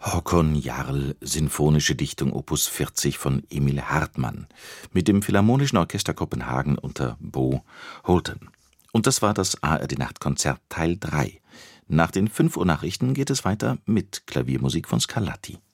Håkon Jarl, Sinfonische Dichtung Opus 40 von Emil Hartmann mit dem Philharmonischen Orchester Kopenhagen unter Bo Holten. Und das war das ARD-Nachtkonzert Teil 3. Nach den 5 Uhr Nachrichten geht es weiter mit Klaviermusik von Scarlatti.